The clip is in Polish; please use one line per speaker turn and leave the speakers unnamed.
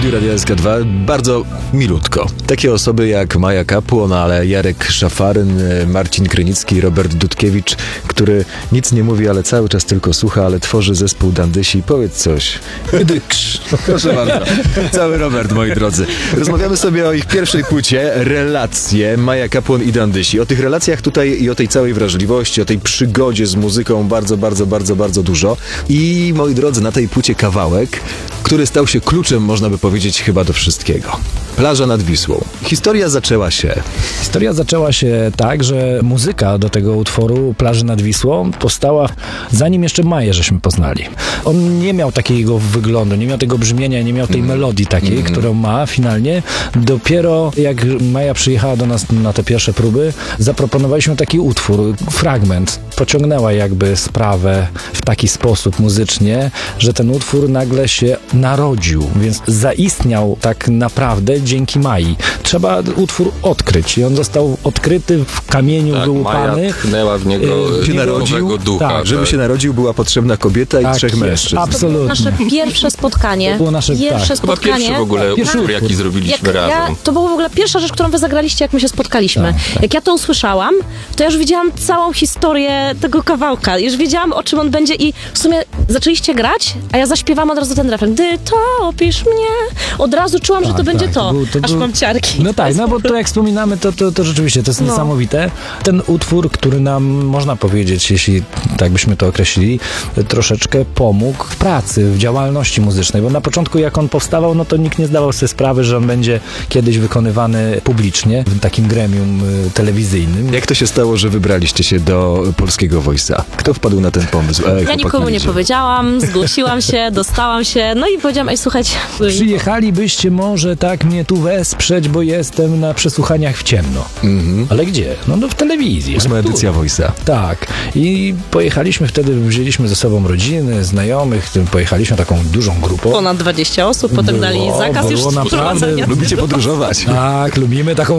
studiu Radia SK2 bardzo milutko. Takie osoby jak Maja Kapłon, ale Jarek Szafaryn, Marcin Krynicki, Robert Dudkiewicz, który nic nie mówi, ale cały czas tylko słucha, ale tworzy zespół Dandysi. Powiedz coś. Dyksz. Proszę bardzo. Cały Robert, moi drodzy. Rozmawiamy sobie o ich pierwszej płycie, Relacje, Maja Kapłon i Dandysi. O tych relacjach tutaj i o tej całej wrażliwości, o tej przygodzie z muzyką bardzo dużo. I moi drodzy, na tej płycie kawałek, który stał się kluczem, można by powiedzieć, chyba do wszystkiego. Plaża nad Wisłą. Historia zaczęła się tak, że muzyka do tego utworu Plaży nad Wisłą powstała zanim jeszcze Maję żeśmy poznali. On nie miał takiego wyglądu, nie miał tego brzmienia, nie miał tej melodii takiej, którą ma finalnie. Dopiero jak Maja przyjechała do nas na te pierwsze próby, zaproponowaliśmy taki utwór, fragment. Pociągnęła jakby sprawę w taki sposób muzycznie, że ten utwór nagle się narodził, więc zaistniał tak naprawdę dzięki Mai. Trzeba utwór odkryć i on został odkryty w kamieniu wyłupany.
Maja tchnęła w niego
się narodził,
ducha.
Tak, żeby się narodził, była potrzebna kobieta i trzech mężczyzn.
Absolutnie.
Nasze pierwsze spotkanie.
To było nasze
Pierwsze
Chyba
spotkanie.
pierwszy w ogóle utwór, jaki zrobiliśmy razem.
To była w ogóle pierwsza rzecz, którą wy zagraliście, jak my się spotkaliśmy. Jak ja to usłyszałam, to ja już wiedziałam całą historię tego kawałka. Już wiedziałam, o czym on będzie i w sumie zaczęliście grać, a ja zaśpiewałam od razu ten refren. Gdy topisz mnie. Od razu czułam, że to będzie to. Aż mam ciarki.
No tak, no bo to jak wspominamy, to rzeczywiście to jest niesamowite. Ten utwór, który nam, można powiedzieć, jeśli tak byśmy to określili, troszeczkę pomógł w pracy, w działalności muzycznej, bo na początku jak on powstawał, no to nikt nie zdawał sobie sprawy, że on będzie kiedyś wykonywany publicznie w takim gremium telewizyjnym.
Jak to się stało, że wybraliście się do Polskiego Voice'a? Kto wpadł na ten pomysł?
Ja nikomu nie powiedziałam, zgłosiłam się, dostałam się, no i powiedziałam, ej słuchajcie.
Przyjechalibyście może tak mnie tu wesprzeć, bo jestem na przesłuchaniach w ciemno. Ale gdzie? No w telewizji.
8. edycja Voice'a.
Tak. I pojechaliśmy wtedy, wzięliśmy ze sobą rodziny, znajomych, pojechaliśmy taką dużą grupą.
Ponad 20 osób, potem dali zakaz już
naprawdę.
wprowadzenia.
Lubicie podróżować.
Tak, lubimy taką